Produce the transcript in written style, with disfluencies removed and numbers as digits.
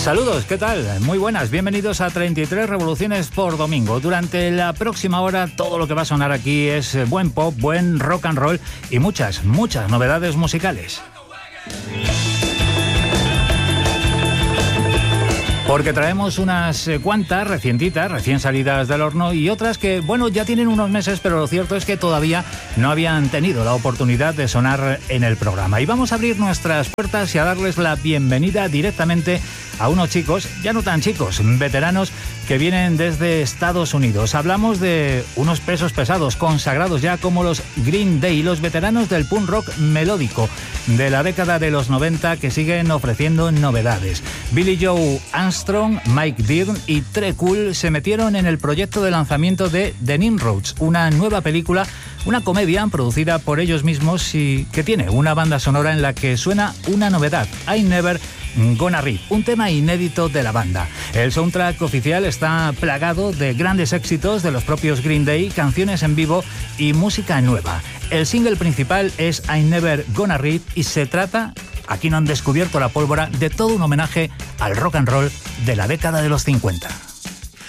Saludos, ¿qué tal? Muy buenas, bienvenidos a 33 Revoluciones por Domingo. Durante la próxima hora todo lo que va a sonar aquí es buen pop, buen rock and roll y muchas novedades musicales. Porque traemos unas cuantas recientitas, recién salidas del horno, y otras que, bueno, ya tienen unos meses, pero lo cierto es que todavía no habían tenido la oportunidad de sonar en el programa. Y vamos a abrir nuestras puertas y a darles la bienvenida directamente a unos chicos, ya no tan chicos, veteranos, que vienen desde Estados Unidos. Hablamos de unos pesos pesados, consagrados ya como los Green Day, los veteranos del punk rock melódico de la década de los 90 que siguen ofreciendo novedades. Billie Joe Armstrong, Mike Dirnt y Tré Cool se metieron en el proyecto de lanzamiento de The Nimrods, una nueva película, una comedia producida por ellos mismos y que tiene una banda sonora en la que suena una novedad, I Never Gonna Rip, un tema inédito de la banda. El soundtrack oficial está plagado de grandes éxitos de los propios Green Day, canciones en vivo y música nueva. El single principal es I Never Gonna Rip y se trata, aquí no han descubierto la pólvora, de todo un homenaje al rock and roll de la década de los 50.